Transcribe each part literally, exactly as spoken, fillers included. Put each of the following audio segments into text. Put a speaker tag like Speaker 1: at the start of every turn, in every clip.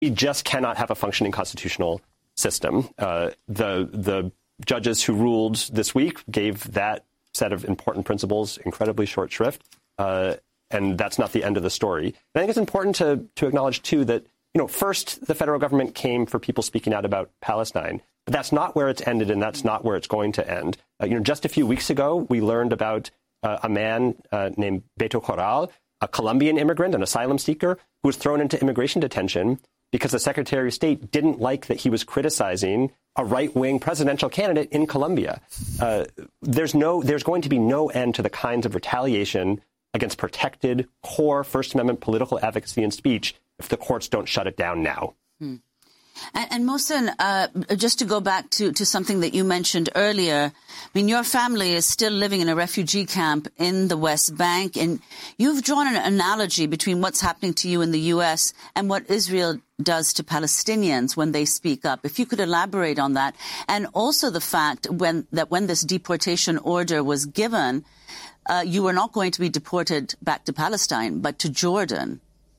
Speaker 1: we just cannot have a functioning constitutional system. Uh, the the judges who ruled this week gave that set of important principles incredibly short shrift, uh, and that's not the end of the story. And I think it's important to to acknowledge, too, that, you know, first, the federal government came for people speaking out about Palestine, but that's not where it's ended, and that's not where it's going to end. Uh, you know, just a few weeks ago, we learned about uh, a man uh, named Beto Corral, a Colombian immigrant, an asylum seeker, who was thrown into immigration detention because the Secretary of State didn't like that he was criticizing a right-wing presidential candidate in Colombia. Uh, there's no, there's going to be no end to the kinds of retaliation against protected, core First Amendment political advocacy and speech if the courts don't shut it down now.
Speaker 2: Hmm. And, and Mohsen, uh, just to go back to, to something that you mentioned earlier, I mean, your family is still living in a refugee camp in the West Bank, and you've drawn an analogy between what's happening to you in the U S and what Israel does to Palestinians when they speak up. If you could elaborate on that, and also the fact when that when this deportation order was given, uh, you were not going to be deported back to Palestine, but to Jordan.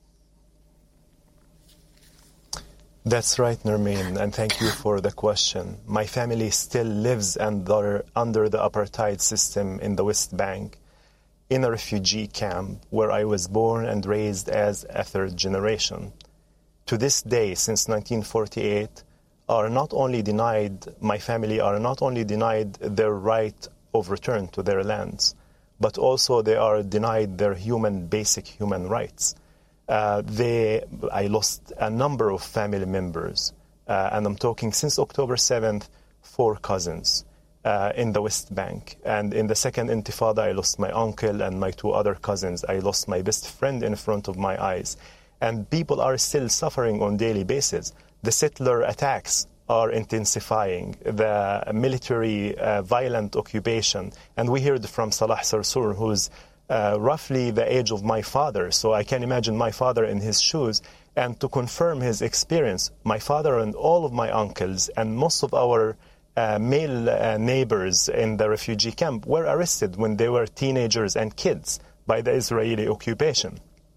Speaker 3: That's right, Nermeen, and thank you for the question. My family still lives under, under the apartheid system in the West Bank, in a refugee camp where I was born and raised as a third generation. To this day, since nineteen forty-eight, are not only denied, my family are not only denied their right of return to their lands, but also they are denied their human, basic human rights. Uh, they, I lost a number of family members, uh, and I'm talking since October seventh, four cousins uh, in the West Bank. And in the second Intifada, I lost my uncle and my two other cousins. I lost my best friend in front of my eyes. And people are still suffering on a daily basis. The settler attacks are intensifying, the military uh, violent occupation. And we heard from Salah Sarsour, who's Uh, roughly the age of my father, so I can imagine my father in his shoes. And to confirm his experience, my father and all of my uncles and most of our uh, male uh, neighbors in the refugee camp were arrested when they were teenagers and kids by the Israeli occupation.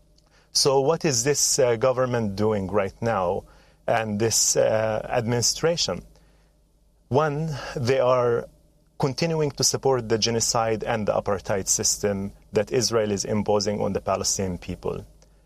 Speaker 3: So what is this uh, government doing right now and this uh, administration? One, they are continuing to support the genocide and the apartheid system that Israel is imposing on the Palestinian people.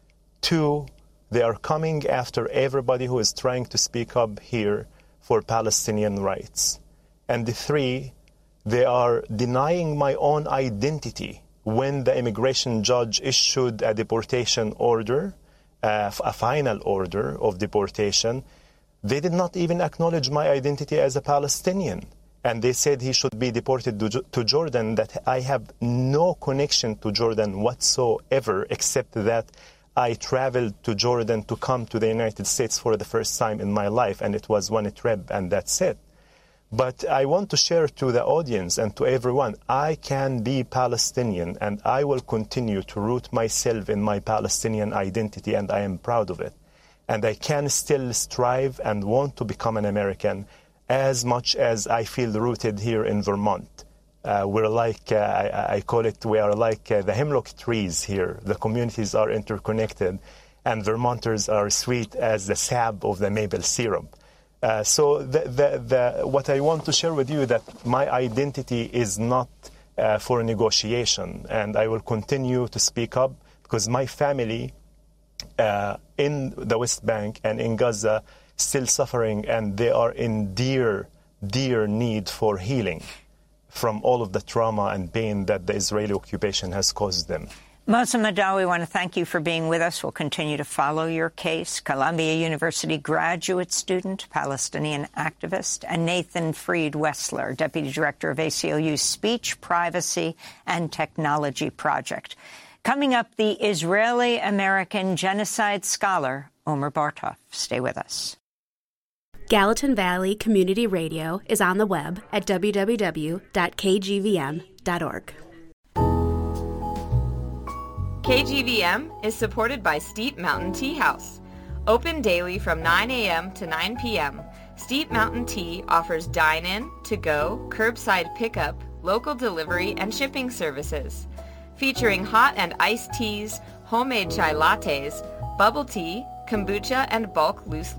Speaker 3: Two, they are coming after everybody who is trying to speak up here for Palestinian rights. And the three, they are denying my own identity when the immigration judge issued a deportation order, uh, a final order of deportation. They did not even acknowledge my identity as a Palestinian. And they said he should be deported to, to Jordan, that I have no connection to Jordan whatsoever, except that I traveled to Jordan to come to the United States for the first time in my life, and it was one trip, and that's it. But I want to share to the audience and to everyone, I can be Palestinian, and I will continue to root myself in my Palestinian identity, and I am proud of it. And I can still strive and want to become an American, as much as I feel rooted here in Vermont. Uh, we're like, uh, I, I call it, we are like uh, the hemlock trees here. The communities are interconnected, and Vermonters are sweet as the sap of the maple syrup. Uh, so the, the, the, what I want to share with you that my identity is not uh, for negotiation, and I will continue to speak up because my family uh, in the West Bank and in Gaza still suffering, and they are in dear, dear need for healing from all of the trauma and pain that the Israeli occupation has caused them.
Speaker 4: Mohsen Madawi, we want to thank you for being with us. We'll continue to follow your case. Columbia University graduate student, Palestinian activist, and Nathan Freed Wessler, Deputy Director of A C L U's Speech, Privacy, and Technology Project. Coming up, the Israeli-American genocide scholar, Omer Bartov. Stay with us.
Speaker 5: Gallatin Valley Community Radio is on the web at w w w dot k g v m dot org.
Speaker 6: K G V M is supported by Steep Mountain Tea House. Open daily from nine a m to nine p m, Steep Mountain Tea offers dine-in, to-go, curbside pickup, local delivery, and shipping services. Featuring hot and iced teas, homemade chai lattes, bubble tea, kombucha, and bulk loose